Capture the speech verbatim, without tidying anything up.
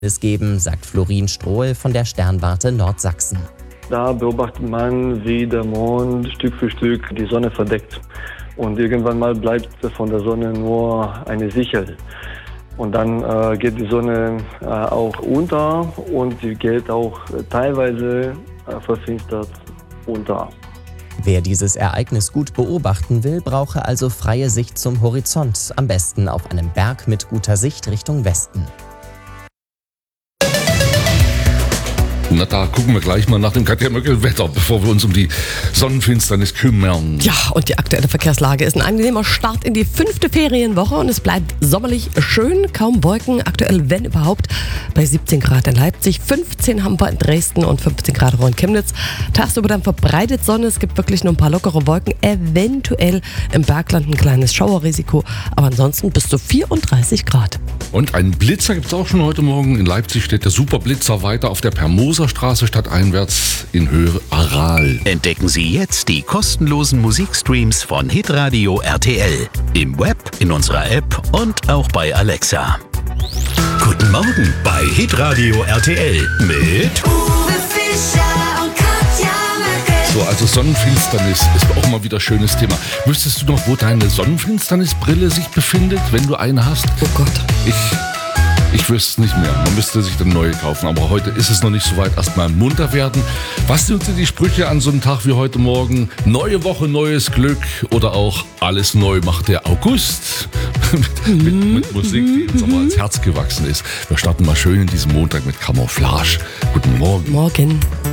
es geben, sagt Florin Strohl von der Sternwarte Nordsachsen. Da beobachtet man, wie der Mond Stück für Stück die Sonne verdeckt. Und irgendwann mal bleibt von der Sonne nur eine Sichel. Und dann äh, geht die Sonne äh, auch unter und sie geht auch teilweise äh, verfinstert unter. Wer dieses Ereignis gut beobachten will, brauche also freie Sicht zum Horizont, am besten auf einem Berg mit guter Sicht Richtung Westen. Na, da gucken wir gleich mal nach dem Katja-Möckel-Wetter, bevor wir uns um die Sonnenfinsternis kümmern. Ja, und die aktuelle Verkehrslage ist ein angenehmer Start in die fünfte Ferienwoche und es bleibt sommerlich schön, kaum Wolken, aktuell, wenn überhaupt, bei siebzehn Grad in Leipzig, fünfzehn haben wir in Dresden und fünfzehn Grad in Chemnitz. Tagsüber dann verbreitet Sonne, es gibt wirklich nur ein paar lockere Wolken, eventuell im Bergland ein kleines Schauerrisiko, aber ansonsten bis zu vierunddreißig Grad. Und einen Blitzer gibt es auch schon heute Morgen. In Leipzig steht der Superblitzer weiter auf der Permoserstraße stadteinwärts in Höhe Aral. Entdecken Sie jetzt die kostenlosen Musikstreams von Hitradio R T L. Im Web, in unserer App und auch bei Alexa. Guten Morgen bei Hitradio R T L mit Uwe Fischer und Katja Möckel. So, also Sonnenfinsternis ist auch mal wieder ein schönes Thema. Wüsstest du noch, wo deine Sonnenfinsternisbrille sich befindet, wenn du eine hast? Oh Gott. Ich, ich wüsste es nicht mehr. Man müsste sich eine neue kaufen. Aber heute ist es noch nicht so weit. Erstmal munter werden. Was sind die Sprüche an so einem Tag wie heute Morgen? Neue Woche, neues Glück. Oder auch alles neu macht der August. mit, mit, mit Musik, die uns aber ans Herz gewachsen ist. Wir starten mal schön in diesem Montag mit Camouflage. Guten Morgen. Morgen.